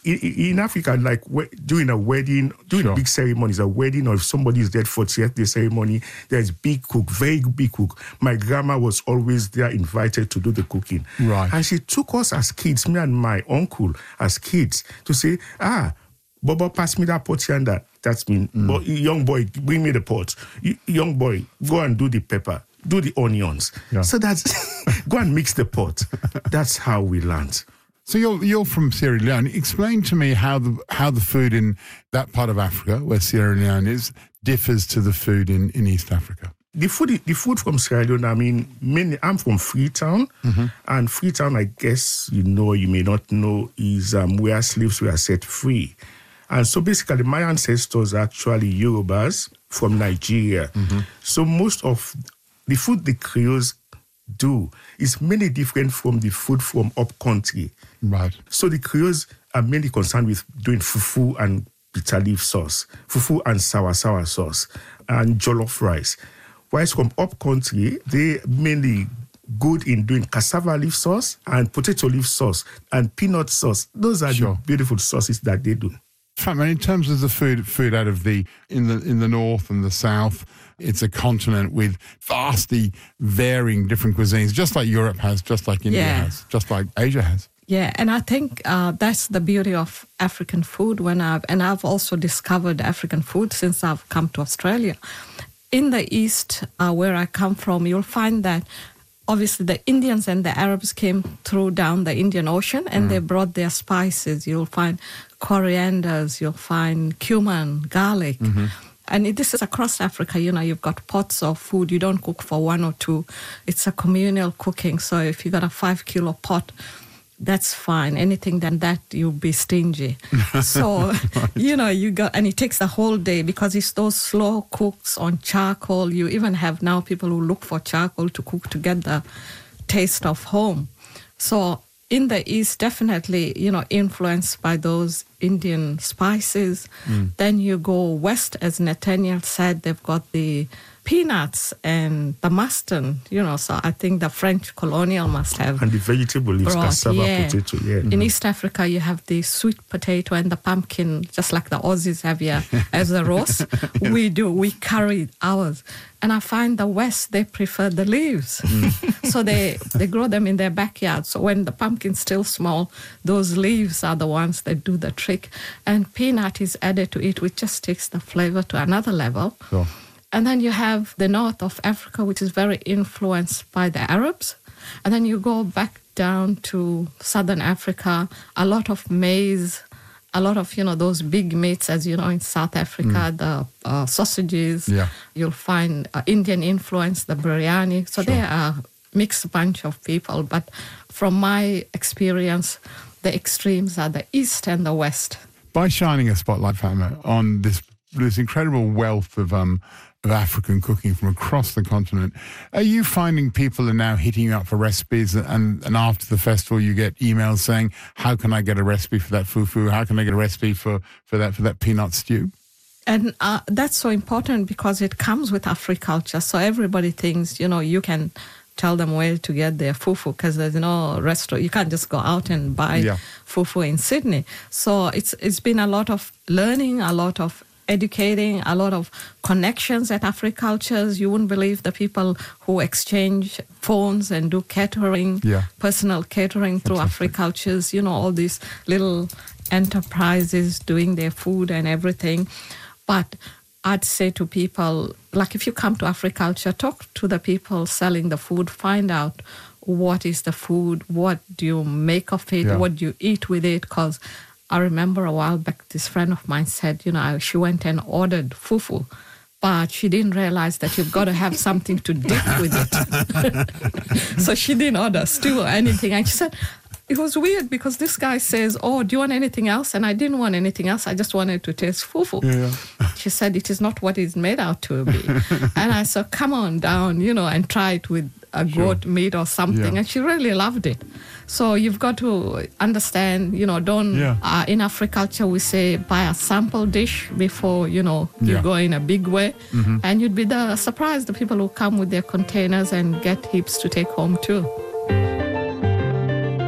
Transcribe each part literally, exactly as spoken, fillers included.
in, in Africa, like we, doing a wedding, doing Sure. big ceremonies, a wedding, or if somebody is dead for birthday ceremony, there's big cook, very big cook. My grandma was always there, invited to do the cooking. Right. And she took us as kids, me and my uncle, as kids, to say, ah, Bobo, pass me that pot yonder. That's me. Mm. But young boy, bring me the pot. Y- young boy, go and do the pepper, do the onions. Yeah. So that's, go and mix the pot. That's how we learned. So you're you're from Sierra Leone. Explain to me how the how the food in that part of Africa, where Sierra Leone is, differs to the food in, in East Africa. The food, the food from Sierra Leone, I mean, mainly, I'm from Freetown, Mm-hmm. and Freetown, I guess you know, you may not know, is um, where slaves were set free. And so basically, my ancestors are actually Yorubas from Nigeria. Mm-hmm. So most of the food the Creoles do is mainly different from the food from up country. Right. So the Creoles are mainly concerned with doing fufu and bitter leaf sauce, fufu and sour sour sauce, and jollof rice. Whilst from up country, they mainly good in doing cassava leaf sauce and potato leaf sauce and peanut sauce. Those are Sure. the beautiful sauces that they do. In terms of the food, food out of the in the in the north and the south, it's a continent with vastly varying different cuisines, just like Europe has, just like India Yeah. has, just like Asia has. Yeah, and I think uh, that's the beauty of African food. When I've and I've also discovered African food since I've come to Australia. In the East, uh, where I come from, you'll find that obviously the Indians and the Arabs came through down the Indian Ocean, and Mm. they brought their spices. You'll find corianders, you'll find cumin, garlic. Mm-hmm. And it- this is across Africa. You know, you've got pots of food. You don't cook for one or two. It's a communal cooking. So if you got a five kilo pot, that's fine. Anything than that, you'll be stingy. So, you know, you got, and it takes a whole day because it's those slow cooks on charcoal. You even have now people who look for charcoal to cook to get the taste of home. So in the East, definitely, you know, influenced by those Indian spices. Then you go west, as Nathaniel said, they've got the peanuts and the mustard, you know, so I think the French colonial must have. And the vegetable leaves, brought, cassava, yeah. potato, yeah. In East Africa, you have the sweet potato and the pumpkin, just like the Aussies have here as a roast. We do, we carry ours. And I find the West, they prefer the leaves. So they, they grow them in their backyard. So when the pumpkin's still small, those leaves are the ones that do the trick. And peanut is added to it, which just takes the flavor to another level. Sure. And then you have the north of Africa, which is very influenced by the Arabs. And then you go back down to southern Africa, a lot of maize, a lot of, you know, those big meats, as you know, in South Africa, the uh, sausages. Yeah. You'll find uh, Indian influence, the biryani. So Sure. they are a mixed bunch of people. But from my experience, the extremes are the East and the West. By shining a spotlight, Fatma, on this this incredible wealth of um of African cooking from across the continent, are you finding people are now hitting you up for recipes, and, and after the festival you get emails saying, how can I get a recipe for that fufu? How can I get a recipe for, for that for that peanut stew? And uh, that's so important because it comes with Africulture. So everybody thinks, you know, you can tell them where to get their fufu because there's no restaurant. You can't just go out and buy Yeah. fufu in Sydney. So it's it's been a lot of learning, a lot of educating, a lot of connections at Africultures. You wouldn't believe the people who exchange phones and do catering, Yeah. personal catering through Africultures, you know, all these little enterprises doing their food and everything. But I'd say to people, like if you come to Africulture, talk to the people selling the food, find out what is the food, what do you make of it, Yeah. what do you eat with it, because I remember a while back, this friend of mine said, you know, she went and ordered fufu, but she didn't realize that you've got to have something to dip with it. So she didn't order stew or anything. And she said, it was weird because this guy says, oh, do you want anything else? And I didn't want anything else. I just wanted to taste fufu. Yeah. She said, it is not what it's made out to be. And I said, come on down, you know, and try it with a goat meat or something. Yeah. And she really loved it. So you've got to understand, you know, don't, Yeah. uh, in Africulture, we say buy a sample dish before, you know, you Yeah. go in a big way. And you'd be the, surprised the people who come with their containers and get heaps to take home too.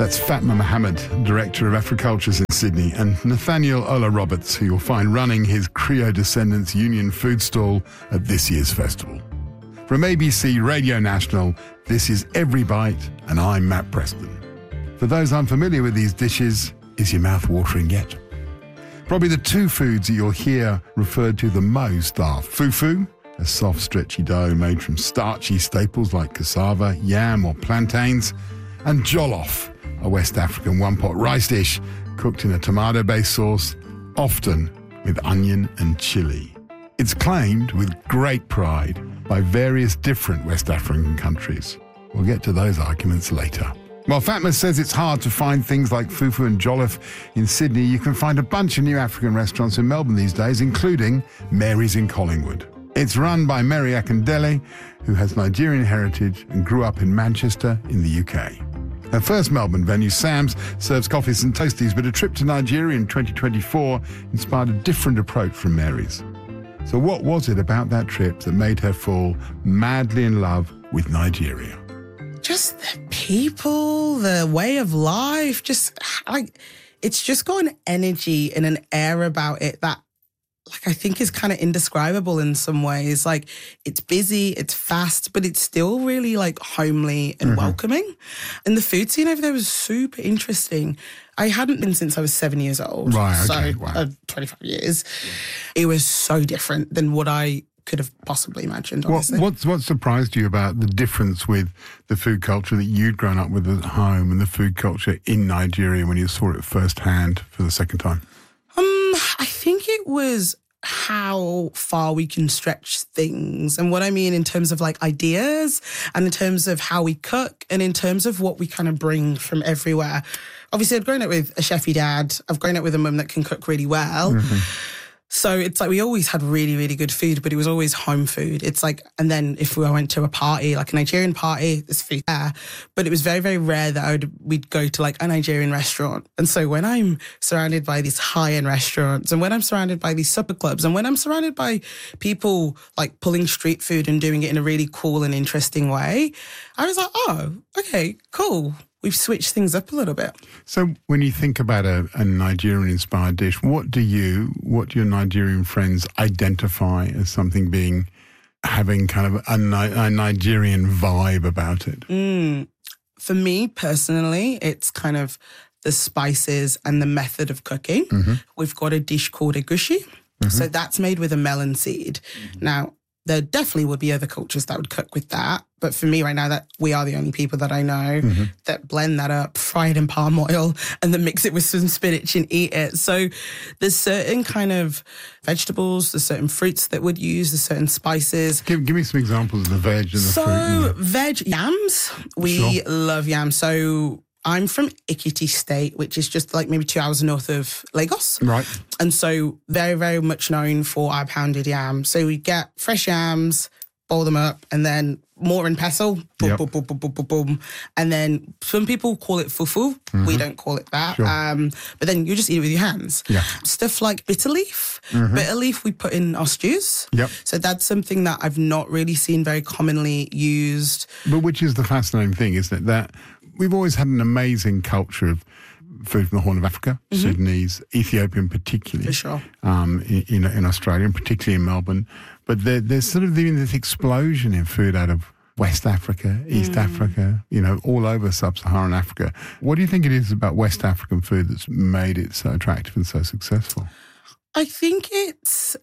That's Fatma Mohammed, Director of Africultures in Sydney, and Nathaniel Ola Roberts, who you'll find running his Creole Descendants Union food stall at this year's festival. From A B C Radio National, this is Every Bite, and I'm Matt Preston. For those unfamiliar with these dishes, is your mouth watering yet? Probably the two foods that you'll hear referred to the most are fufu, a soft, stretchy dough made from starchy staples like cassava, yam or plantains, and jollof, a West African one-pot rice dish cooked in a tomato-based sauce, often with onion and chili. It's claimed with great pride by various different West African countries. We'll get to those arguments later. While Fatma says it's hard to find things like fufu and jollof in Sydney, you can find a bunch of new African restaurants in Melbourne these days, including Mary's in Collingwood. It's run by Mary Akindele, who has Nigerian heritage and grew up in Manchester in the U K. Her first Melbourne venue, Sam's, serves coffees and toasties, but a trip to Nigeria in twenty twenty-four inspired a different approach from Mary's. So what was it about that trip that made her fall madly in love with Nigeria? Just the people, the way of life, just like, it's just got an energy and an air about it that, like, I think is kind of indescribable in some ways. Like, it's busy, it's fast, but it's still really like homely and mm-hmm. welcoming. And the food scene over there was super interesting. I hadn't been since I was seven years old. Right, okay, so wow. uh, twenty-five years. Yeah. It was so different than what I could have possibly imagined, honestly. What, what, what surprised you about the difference with the food culture that you'd grown up with at home and the food culture in Nigeria when you saw it firsthand for the second time? Um, I think it was how far we can stretch things. And what I mean in terms of like ideas and in terms of how we cook and in terms of what we kind of bring from everywhere. Obviously, I've grown up with a chefy dad. I've grown up with a mum that can cook really well. Mm-hmm. So it's like we always had really, really good food, but it was always home food. It's like, and then if we went to a party, like a Nigerian party, there's food there. But it was very, very rare that I would, we'd go to like a Nigerian restaurant. And so when I'm surrounded by these high-end restaurants and when I'm surrounded by these supper clubs and when I'm surrounded by people like pulling street food and doing it in a really cool and interesting way, I was like, oh, okay, cool. We've switched things up a little bit. So when you think about a, a Nigerian-inspired dish, what do you, what do your Nigerian friends identify as something being, having kind of a, a Nigerian vibe about it? Mm. For me, personally, it's kind of the spices and the method of cooking. Mm-hmm. We've got a dish called egusi. Mm-hmm. So that's made with a melon seed. Mm-hmm. Now, there definitely would be other cultures that would cook with that. But for me right now, that we are the only people that I know mm-hmm. that blend that up, fry it in palm oil, and then mix it with some spinach and eat it. So there's certain kind of vegetables, there's certain fruits that would use, there's certain spices. Give, give me some examples of the veg and the so, fruit. So veg, yams. We sure. love yams. So I'm from Ekiti State, which is just like maybe two hours north of Lagos. Right. And so very, very much known for our pounded yam. So we get fresh yams, boil them up, and then more in pestle, boom, yep. boom, boom, boom, boom, boom, boom. And then some people call it fufu. Mm-hmm. We don't call it that. Sure. Um, but then you just eat it with your hands. Yeah. Stuff like bitter leaf. Mm-hmm. Bitter leaf we put in our stews. Yep. So that's something that I've not really seen very commonly used. But which is the fascinating thing, isn't it? That we've always had an amazing culture of food from the Horn of Africa, mm-hmm. Sudanese, Ethiopian particularly. For sure. Um, in, in Australia, and particularly in Melbourne. But there, there's sort of been this explosion in food out of West Africa, East mm. Africa, you know, all over sub-Saharan Africa. What do you think it is about West African food that's made it so attractive and so successful? I think it's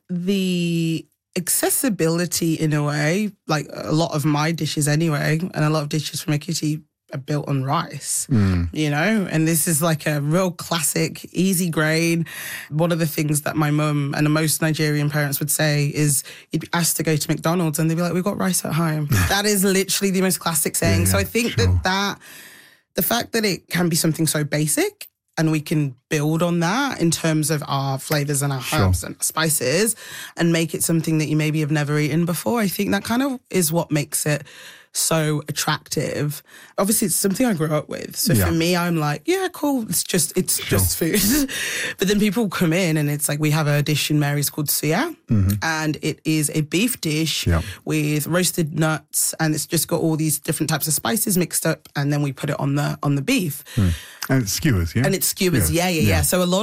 the accessibility in a way, like a lot of my dishes anyway, and a lot of dishes from Ekiti are built on rice, mm. you know, and this is like a real classic, easy grain. One of the things that my mum and most Nigerian parents would say is you'd be asked to go to McDonald's and they'd be like, we've got rice at home. That is literally the most classic saying. Yeah, yeah, so I think sure. that that, the fact that it can be something so basic and we can build on that in terms of our flavours and our herbs sure. and spices and make it something that you maybe have never eaten before, I think that kind of is what makes it so attractive. Obviously, it's something I grew up with. So Yeah. for me, I'm like, yeah, cool. It's just it's just food. But then people come in and it's like we have a dish in Mary's called suya, and it is a beef dish Yeah. with roasted nuts, and it's just got all these different types of spices mixed up, and then we put it on the on the beef. And it's skewers, yeah? And it's skewers, yeah, yeah, yeah. Yeah. So a lot